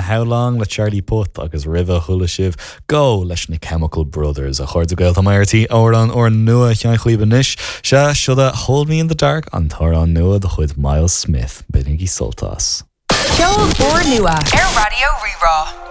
How Long le Charlie Puth agus Riva Hulashiv go leis na Chemical Brothers a chuir go gailta mairtí óran or nua chean chlíban níis se siúda Hold Me in the Dark an tarán nua de chuid Miles Smith benig í soltas. Show or nua Air Radio Rerá